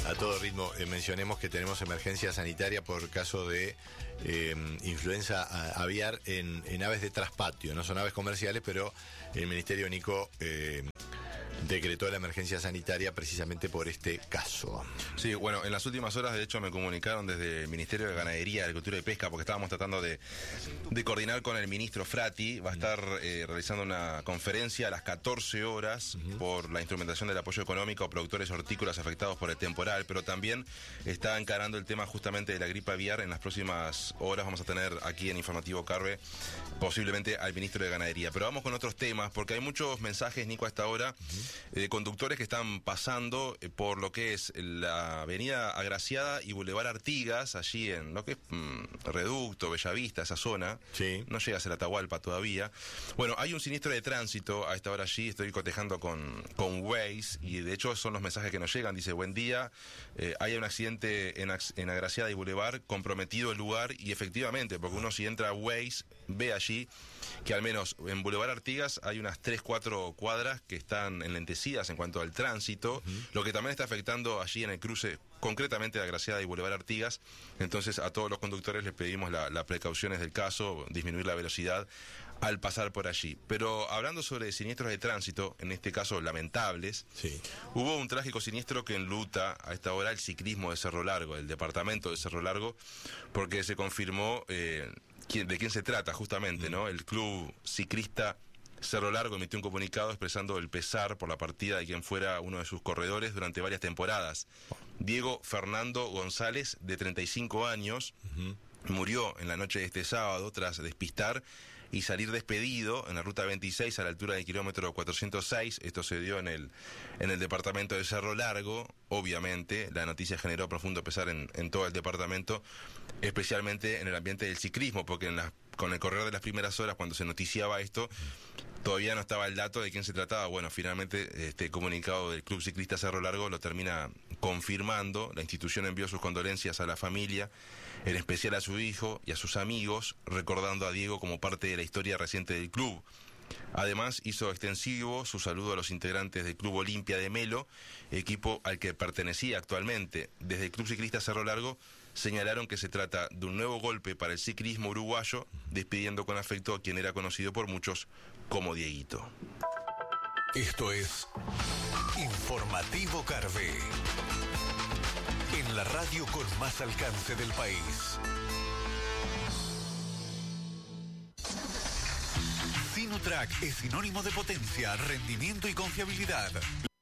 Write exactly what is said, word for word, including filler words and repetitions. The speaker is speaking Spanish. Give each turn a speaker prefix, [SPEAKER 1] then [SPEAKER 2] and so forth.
[SPEAKER 1] A todo ritmo, eh, mencionemos que tenemos emergencia sanitaria por caso de eh, influenza aviar en, en aves de traspatio. No son aves comerciales, pero el Ministerio Nico eh, decretó la emergencia sanitaria precisamente por este caso.
[SPEAKER 2] Sí, bueno, en las últimas horas de hecho me comunicaron desde el Ministerio de Ganadería, Agricultura y Pesca, porque estábamos tratando de, de coordinar con el ministro Frati. Va a estar eh, realizando una conferencia a las catorce horas uh-huh. por la instrumentación del apoyo económico a productores hortícolas afectados por el temporal, pero también está encarando el tema justamente de la gripe aviar. En las próximas horas vamos a tener aquí en Informativo Carve posiblemente al ministro de Ganadería. Pero vamos con otros temas, porque hay muchos mensajes, Nico, a esta hora, uh-huh. de conductores que están pasando eh, por lo que es la avenida Agraciada y Boulevard Artigas, allí en lo que es mmm, Reducto, Bellavista, esa zona.
[SPEAKER 1] Sí.
[SPEAKER 2] No llega a ser Atahualpa todavía. Bueno, hay un siniestro de tránsito a esta hora allí, estoy cotejando con, con Waze, y de hecho son los mensajes que nos llegan. Dice: buen día, eh, hay un accidente en, en Agraciada y Boulevard, comprometido el lugar, y efectivamente, porque uno si entra a Waze, ve allí que al menos en Boulevard Artigas hay unas tres, cuatro cuadras que están enlentecidas en cuanto al tránsito, uh-huh. lo que también está afectando allí en el cruce, concretamente de Agraciada y Boulevard Artigas. Entonces a todos los conductores les pedimos las la precauciones del caso, disminuir la velocidad al pasar por allí. Pero hablando sobre siniestros de tránsito, en este caso lamentables,
[SPEAKER 1] sí.
[SPEAKER 2] hubo un trágico siniestro que enluta a esta hora el ciclismo de Cerro Largo, el departamento de Cerro Largo, porque se confirmó eh, quién, de quién se trata justamente, mm. ¿no? El club ciclista Cerro Largo emitió un comunicado expresando el pesar por la partida de quien fuera uno de sus corredores durante varias temporadas. Diego Fernando González, de treinta y cinco años, uh-huh. murió en la noche de este sábado tras despistar y salir despedido en la ruta veintiséis a la altura del kilómetro cuatrocientos seis. Esto se dio en el, en el departamento de Cerro Largo. Obviamente, la noticia generó profundo pesar en, en todo el departamento, especialmente en el ambiente del ciclismo, porque en la, con el correr de las primeras horas, cuando se noticiaba esto, todavía no estaba el dato de quién se trataba. Bueno, finalmente este comunicado del Club Ciclista Cerro Largo lo termina confirmando. La institución envió sus condolencias a la familia, en especial a su hijo y a sus amigos, recordando a Diego como parte de la historia reciente del club. Además, hizo extensivo su saludo a los integrantes del Club Olimpia de Melo, equipo al que pertenecía actualmente. Desde el Club Ciclista Cerro Largo señalaron que se trata de un nuevo golpe para el ciclismo uruguayo, despidiendo con afecto a quien era conocido por muchos como Dieguito.
[SPEAKER 3] Esto es Informativo Carve, en la radio con más alcance del país. Sinotrack es sinónimo de potencia, rendimiento y confiabilidad.